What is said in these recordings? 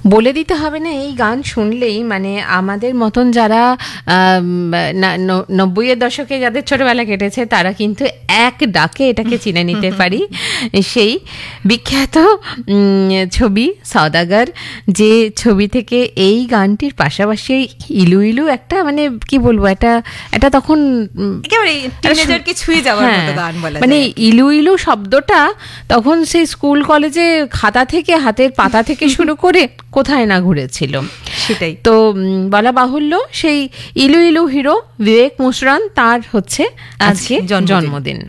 বলে দিতে হবে না, এই গান শুনলেই মানে আমাদের মতন যারা 90-এর দশকে যাদের ছোটবেলা কেটেছে তারা কিন্তু এক ডাকে এটাকে চিনে নিতে পারি। সেই বিখ্যাত ছবি সওদাগর, যে ছবি থেকে এই গানটির পাশাপাশি ইলু ইলু একটা মানে কি বলবো, এটা তখন একেবারে টিনেজারকে ছুঁয়ে যাওয়ার মতো গান বলা যায়। মানে ইলু ইলু শব্দটা তখন সেই স্কুল কলেজে খাতা থেকে হাতের পাতা থেকে শুরু করে কোথায় না ঘুরেছিল। সেটাই তো বলা বাহুল্য, সেই ইলু ইলু হিরো বিবেক মুশরান, তার হচ্ছে আজকে জন্মদিন।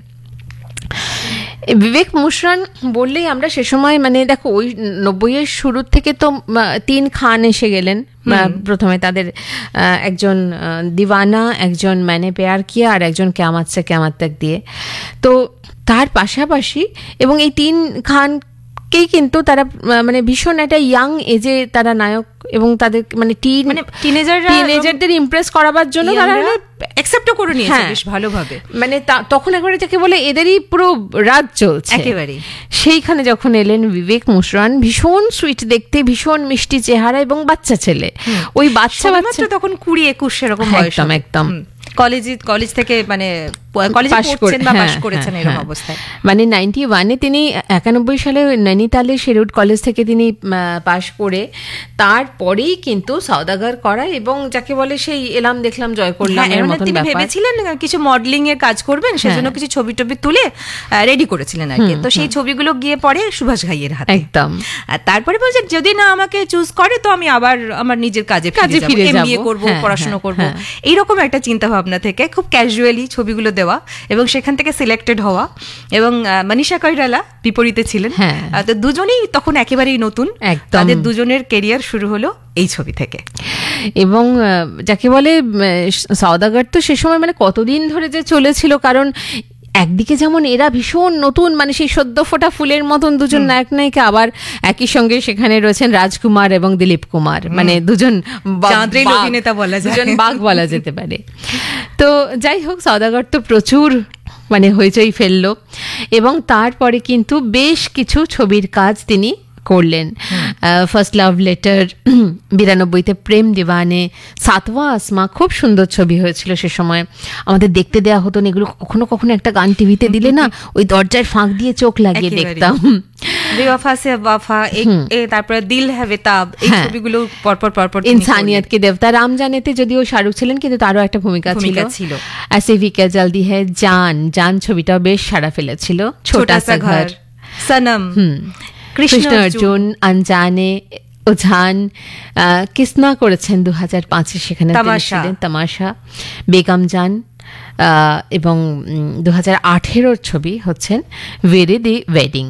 বিবেক মুশরান বললেই আমরা সে সময় মানে দেখো ওই 90-এর শুরুর থেকে তো 3 খান এসে গেলেন। প্রথমে তাদের একজন দিওয়ানা, একজন मैंने प्यार किया আর একজন কিয়ামত সে কিয়ামত তক দিয়ে। তো তার পাশাপাশি এবং এই 3 খানকেই কিন্তু তারা মানে ভীষণ একটা ইয়াং এজে তারা নায়ক, এবং তাদের মানে টিনেজারদের ইমপ্রেস করাবার জন্য তারা অ্যাকসেপ্টও করে নিয়েছে বেশ ভালোভাবে। মানে তখন একবারে যাকে বলে এদেরই পুরো রাজ চলছে একেবারে। সেইখানে যখন এলেন বিবেক মুশরান, ভীষণ সুইট দেখতে, ভীষণ মিষ্টি চেহারা এবং বাচ্চা ছেলে, ওই বাচ্চা তখন 20-21 এরকম বয়স, একদম কলেজ থেকে মানে কলেজে পড়ছেন বা পাশ করেছেন এরকম অবস্থায়। মানে 91-এ তিনি 91 সালে নৈনিতালে শেরউড কলেজ থেকে তিনি পাশ করে তারপরেই কিন্তু সওদাগর করা, এবং যাকে বলে সেই এলাম দেখলাম জয় করলাম এর মতন তিনি ভেবেছিলেন কিছু মডেলিং এর কাজ করবেন, সেজন্য কিছু ছবি টবি তুলে রেডি করেছিলেন আর কি। তো সেই ছবিগুলো গিয়ে পড়ে সুভাষ ঘাইয়ের হাতে একদম। তারপরে বলছে যদি না আমাকে চুজ করে তো আমি আবার আমার নিজের কাজে ফিরে যাব, এমবিএ করব, পড়াশোনা করব, এইরকম একটা চিন্তা ভাবনা থেকে খুব ক্যাজুয়ালি ছবিগুলো দেওয়া এবং সেখান থেকে সিলেক্টেড হওয়া। এবং মনীষা কৈরালা বিপরীতে ছিলেন। তো দুজনেই তখন একেবারেই নতুন, তাদের দুজনের কেরিয়ার শুরু হলো এই ছবি থেকে। এবং যাকে বলে সওদাগর তো সে সময় মানে কতদিন ধরে যে চলেছিল, কারণ একদিকে যেমন এরা ভীষণ নতুন, মানে সেই সদ্য ফোটা ফুলের মতন দুজন নায়ক নায়িকা, আবার একই সঙ্গে সেখানে রয়েছেন রাজকুমার এবং দিলীপ কুমার, মানে দুজন অভিনেতা বলা যায়, দুজন বাঘ বলা যেতে পারে। তো যাই হোক, সওদাগর তো প্রচুর মানে হইচই ফেললো, এবং তারপরে কিন্তু বেশ কিছু ছবির কাজ তিনি করলেন। ফার্স্ট লাভ লেটার, 92-তে প্রেম দিওয়ানে, সাতওয়া আসমা, খুব সুন্দর ছবি হয়েছিল সে সময়। আমাদের দেখতে দেওয়া হতো না এগুলো, কখনো কখনো একটা গান টিভিতে দিলে না ওই দরজার ফাঁক দিয়ে চোখ লাগিয়ে দেখতাম। বেওয়াফা সে ওয়াফা, তারপরে দিল হ্যায় বেতাব, এই ছবিগুলো পরপর ইনসানিয়ত কে দেবতা, রামজানেতে যদিও শাহরুখ ছিলেন কিন্তু তারও একটা ভূমিকা ছিল। ऐसे भी क्या जल्दी है, জান ছবিটাও বেশ সাড়া ফেলেছিল। ছোটা সা ঘর, সনম, কৃষ্ণ অর্জুন, আনজানে, উজান, কিসনা করেছেন 2005-এ, সেখানে ছিলেন তামাশা, বেগম জান, এবং 2018-এর ছবি হচ্ছেন ভেরি দি ওয়েডিং।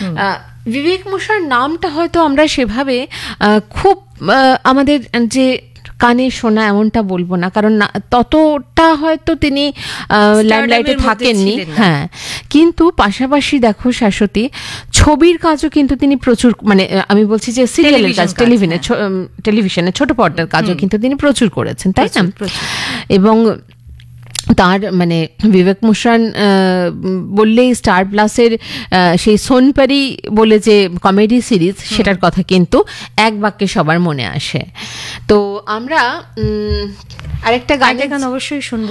বিবেক মুশরান নামটা হয়তো আমরা সেভাবে খুব আমাদের যে কানে শোনা এমনটা বলবো না, কারণ ততটা হয়তো তিনি লাইমলাইটে থাকেননি। কিন্তু পাশাপাশি দেখো শাশ্বতী, ছবির কাজও কিন্তু তিনি প্রচুর, মানে আমি বলছি যে সিরিয়ালের কাজ, টেলিভিশনে ছোট পর্দার কাজও কিন্তু তিনি প্রচুর করেছেন, তাই না? এবং তার মানে বিবেক মুশরান বললেই স্টার প্লাসের সেই সোনপারি বলে যে কমেডি সিরিজ, সেটার কথা কিন্তু এক বাক্যে সবার মনে আসে। তো আমরা আরেকটা গান অবশ্যই শুনবো।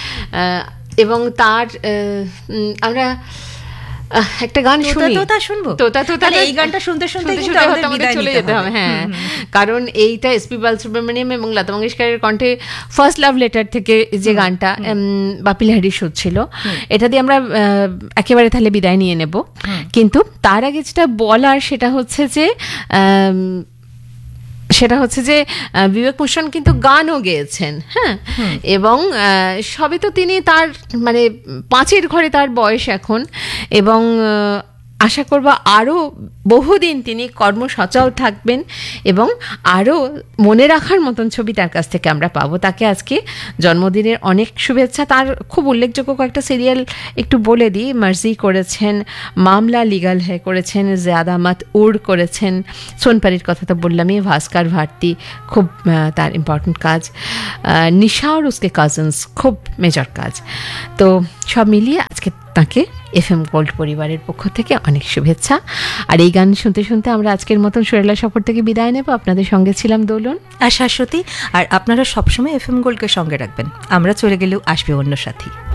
এবং তার আমরা একটা গান শুনবো, এই গানটা শুনতে চলে যেতে হবে। কারণ এইটা এসপি বালসুব্রমণিয়াম এবং লতা মঙ্গেশকরের কণ্ঠে ফার্স্ট লাভ লেটার থেকে যে গানটা বাপি লাহিড়ির শোধ ছিল, এটা দিয়ে আমরা একেবারে তাহলে বিদায় নিয়ে নেব। কিন্তু তার আগে যেটা বলার সেটা হচ্ছে যে বিবেক মুশরান কিন্তু গানও গেয়েছেন। এবং সবে তো তিনি তার মানে 5-এর ঘরে তার বয়স এখন, এবং আশা করব আরও বহুদিন তিনি কর্মসচল থাকবেন এবং আরও মনে রাখার মতন ছবি তার কাছ থেকে আমরা পাবো। তাকে আজকে জন্মদিনের অনেক শুভেচ্ছা। তার খুব উল্লেখযোগ্য কয়েকটা সিরিয়াল একটু বলে দিই। মার্জি করেছেন, মামলা লিগাল হ্যায় করেছেন, জ্যাদা মত উড় করেছেন, সোনপারির কথা তো বললামই, ভাস্কর ভারতী খুব তার ইম্পর্টেন্ট কাজ, নিশা আর উসকে কাজিনস খুব মেজর কাজ। তো সব মিলিয়ে আজকে তাকে এফএম গোল্ড পরিবারের পক্ষ থেকে অনেক শুভেচ্ছা। আর এই গান শুনতে শুনতে আমরা আজকের মতন সুরেলা সফর থেকে বিদায় নেব। আপনাদের সঙ্গে ছিলাম দোলন আর শাশ্বতী। আর আপনারা সবসময় FM গোল্ডকে সঙ্গে রাখবেন, আমরা চলে গেলেও আসবে অন্য সাথী।